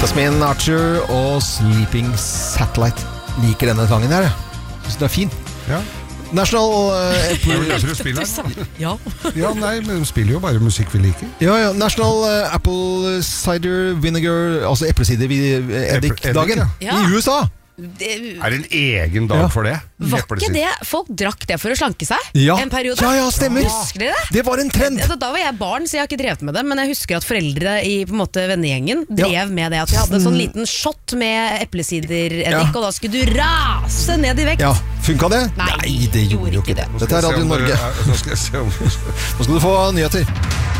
Jasmine Archer og Sleeping Satellite. Liker denne sangen her. Så det er fin. Ja. National Ja. Ja, nei, men de spiller jo bare musikk vi liker. Ja. National Apple Cider Vinegar, altså eplesider-eddik-dagen i USA. Er det en egen dag for det? Var ikke det? Folk drakk det for å slanke seg en periode. Ja, stemmer. Husker dere det? Det var en trend. Da var jeg barn, så jeg har ikke drevet med det, men jeg husker at foreldre i på en måte vennegjengen drev med det, at vi hadde en sånn liten shot med eplesider-eddik, og da skulle du rase ned i vekt. Ja, funka det? Nei, det gjorde jo ikke det. Dette er Radio Norge. Nå skal jeg se om Nå skal du få nyheter.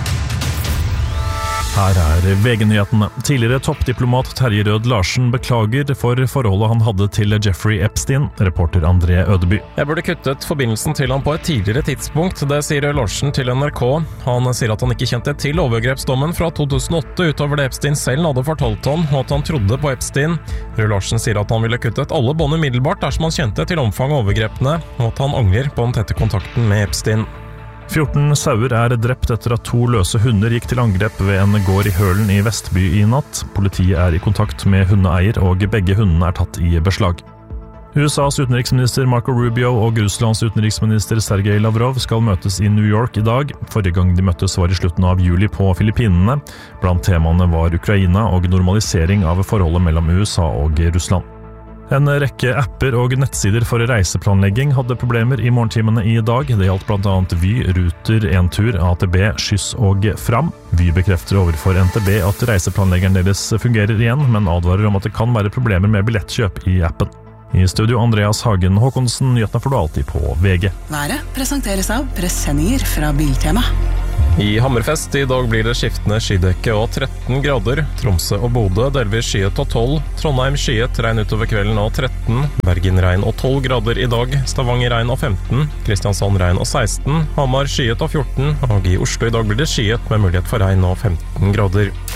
Her er VG-nyhetene. Tidligere toppdiplomat Terje Rød Larsen beklager for forholdet han hadde til Jeffrey Epstein, reporter André Ødeby. Jeg burde kuttet forbindelsen til han på et tidligere tidspunkt, det sier Larsen til NRK. Han sier at han ikke kjente til overgrepsdommen fra 2008 utover det Epstein selv hadde fortalt han, og at han trodde på Epstein. Rød Larsen sier at han ville kuttet alle bånd umiddelbart dersom han kjente til omfang av overgrepene, og at han angrer på den tette kontakten med Epstein. 14 sauer er drept etter at 2 løse hunder gikk til angrep ved en gård i Hølen i Vestby i natt. Politiet er i kontakt med hundeeier, og begge hundene er tatt i beslag. USAs utenriksminister Marco Rubio og Russlands utenriksminister Sergej Lavrov skal møtes i New York i dag. Forrige gang de møttes var i slutten av juli på Filippinene. Blant temaene var Ukraina og normalisering av forholdet mellom USA og Russland. En rekke apper og nettsider for reiseplanlegging hadde problemer i morgentimene i dag. Det gjaldt blant annet Vy, Ruter, Entur, AtB, Skyss og Fram. Vy bekrefter overfor NTB at reiseplanleggeren deres fungerer igjen, men advarer om at det kan være problemer med billettkjøp i appen. I studio Andreas Hagen Håkonsen, nyhetene får du alltid på VG. Været presenteres av presenninger fra Biltema. I Hammerfest i dag blir det skiftende skydekke og 13 grader. Tromsø og Bodø delvis skyet og 12. Trondheim skyet, regn utover kvelden og 13. Bergen regn og 12 grader i dag. Stavanger regn og 15. Kristiansand regn og 16. Hamar skyet og 14. Og i Oslo i dag blir det skyet med mulighet for regn og 15 grader.